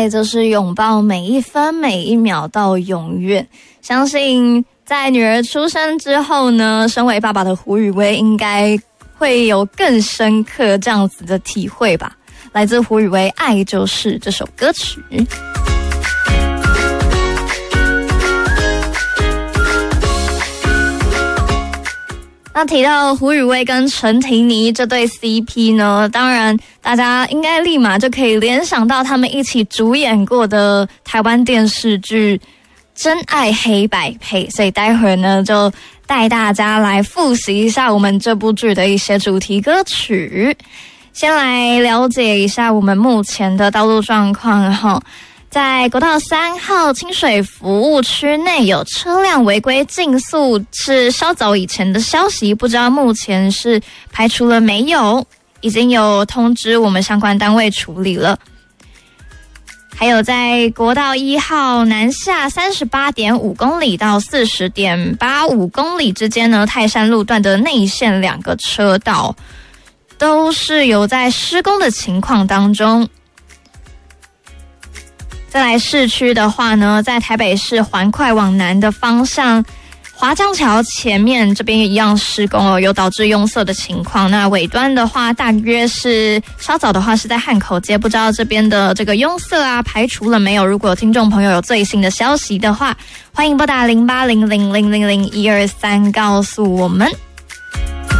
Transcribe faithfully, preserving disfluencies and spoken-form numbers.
爱就是拥抱每一分每一秒到永远。相信在女儿出生之后呢，身为爸爸的胡宇威应该会有更深刻这样子的体会吧。来自胡宇威《爱就是》这首歌曲。那提到胡宇威跟陈婷妮这对 C P 呢，当然大家应该立马就可以联想到他们一起主演过的台湾电视剧《真爱黑白配》，所以待会儿呢就带大家来复习一下我们这部剧的一些主题歌曲。先来了解一下我们目前的道路状况哈。在国道三号清水服务区内有车辆违规竞速，是稍早以前的消息，不知道目前是排除了没有，已经有通知我们相关单位处理了。还有在国道一号南下 三十八点五公里到 四十点八五公里之间呢，泰山路段的内线两个车道都是有在施工的情况当中。再来市区的话呢，在台北市环快往南的方向，华江桥前面这边一样施工哦，有导致拥塞的情况。那尾端的话，大约是稍早的话是在汉口街，不知道这边的这个拥塞啊排除了没有？如果有听众朋友有最新的消息的话，欢迎拨打零八零零零零零一二三告诉我们。